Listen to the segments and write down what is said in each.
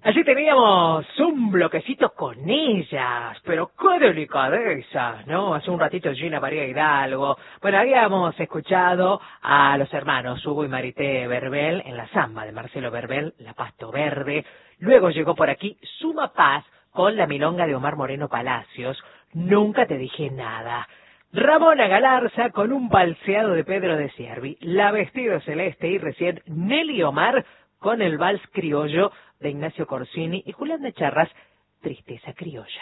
Allí teníamos un bloquecito con ellas, pero qué delicadeza, ¿no? Hace un ratito Gina María Hidalgo. Bueno, habíamos escuchado a los hermanos Hugo y Marité Verbel en la samba de Marcelo Verbel, La Pasto Verde. Luego llegó por aquí Suma Paz con la milonga de Omar Moreno Palacios, Nunca te dije nada. Ramona Galarza con un balseado de Pedro de Siervi, La Vestido Celeste y recién Nelly Omar con el vals criollo de Ignacio Corsini y Julián de Charras, Tristeza Criolla.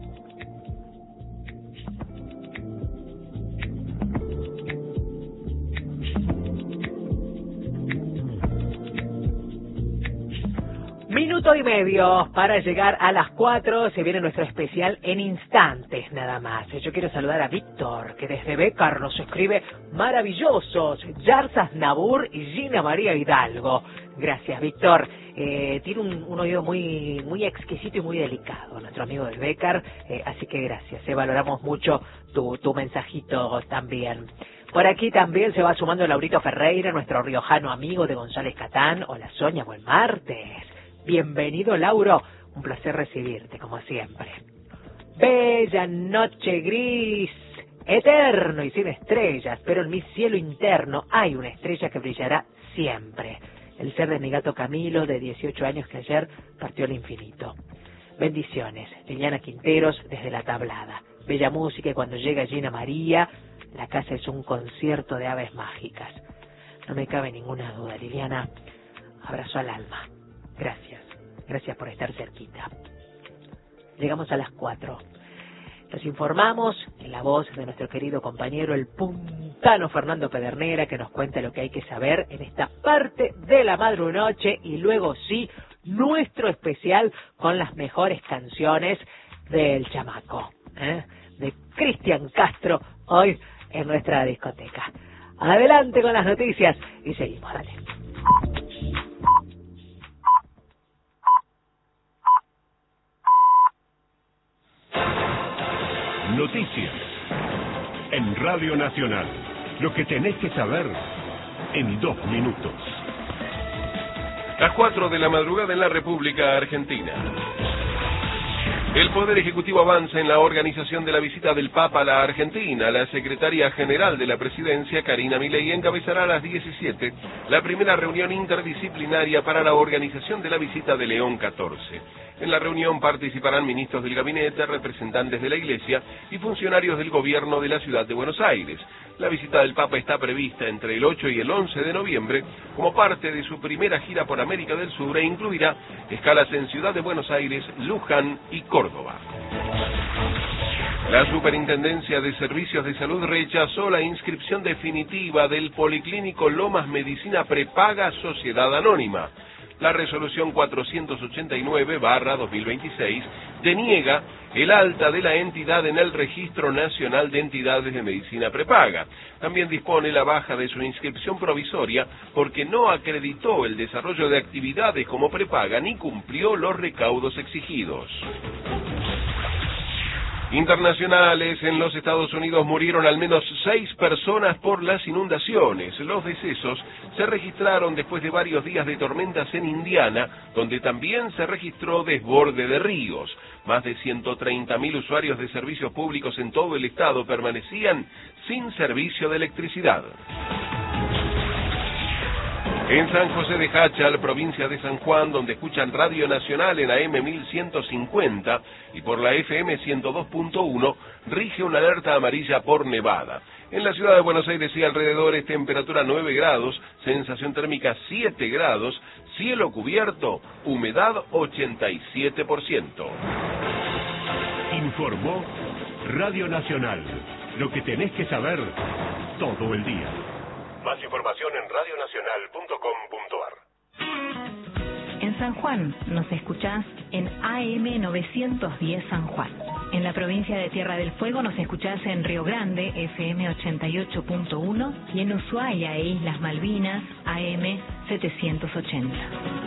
Minuto y medio para llegar a las 4, se viene nuestro especial en instantes nada más. Yo quiero saludar a Víctor, que desde Bécar nos escribe maravillosos, Yarzas Nabur y Gina María Hidalgo. Gracias, Víctor. Tiene un oído muy exquisito y muy delicado, nuestro amigo del Bécar, así que gracias, valoramos mucho tu mensajito también. Por aquí también se va sumando Laurito Ferreira, nuestro riojano amigo de González Catán. Hola Sonia, buen martes. Bienvenido, Lauro. Un placer recibirte, como siempre. Bella noche gris, eterno y sin estrellas, pero en mi cielo interno hay una estrella que brillará siempre. El ser de mi gato Camilo, de 18 años, que ayer partió al infinito. Bendiciones. Liliana Quinteros, desde La Tablada. Bella música y cuando llega Gina María, la casa es un concierto de aves mágicas. No me cabe ninguna duda, Liliana. Abrazo al alma. Gracias por estar cerquita. Llegamos a las 4. Nos informamos en la voz de nuestro querido compañero, el puntano Fernando Pedernera, que nos cuenta lo que hay que saber en esta parte de la madrunoche, y luego sí, nuestro especial con las mejores canciones del chamaco, de Cristian Castro, hoy en nuestra discoteca. Adelante con las noticias y seguimos, dale. Noticias en Radio Nacional. Lo que tenés que saber en 2 minutos. Las 4 de la madrugada en la República Argentina. El Poder Ejecutivo avanza en la organización de la visita del Papa a la Argentina. La secretaria general de la Presidencia, Karina Milei, encabezará a las 17 la primera reunión interdisciplinaria para la organización de la visita de León XIV. En la reunión participarán ministros del gabinete, representantes de la Iglesia y funcionarios del gobierno de la ciudad de Buenos Aires. La visita del Papa está prevista entre el 8 y el 11 de noviembre como parte de su primera gira por América del Sur e incluirá escalas en Ciudad de Buenos Aires, Luján y Córdoba. La Superintendencia de Servicios de Salud rechazó la inscripción definitiva del Policlínico Lomas Medicina Prepaga Sociedad Anónima. La resolución 489/2026 deniega el alta de la entidad en el Registro Nacional de Entidades de Medicina Prepaga. También dispone la baja de su inscripción provisoria porque no acreditó el desarrollo de actividades como prepaga ni cumplió los recaudos exigidos. Internacionales, en los Estados Unidos murieron al menos 6 personas por las inundaciones. Los decesos se registraron después de varios días de tormentas en Indiana, donde también se registró desborde de ríos. Más de 130.000 usuarios de servicios públicos en todo el estado permanecían sin servicio de electricidad. En San José de Jáchal, provincia de San Juan, donde escuchan Radio Nacional en AM 1150 y por la FM 102.1, rige una alerta amarilla por nevada. En la ciudad de Buenos Aires y alrededores, temperatura 9 grados, sensación térmica 7 grados, cielo cubierto, humedad 87%. Informó Radio Nacional. Lo que tenés que saber todo el día. Más información en radionacional.com.ar. En San Juan nos escuchás en AM 910 San Juan. En la provincia de Tierra del Fuego nos escuchás en Río Grande, FM 88.1, y en Ushuaia e Islas Malvinas, AM 780.